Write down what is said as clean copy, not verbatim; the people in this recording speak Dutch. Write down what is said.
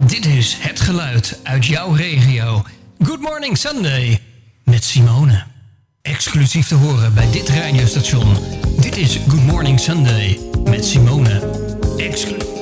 Dit is het geluid uit jouw regio. Good Morning Sunday met Simone. Exclusief te horen bij dit radiostation. Dit is Good Morning Sunday met Simone. Exclusief.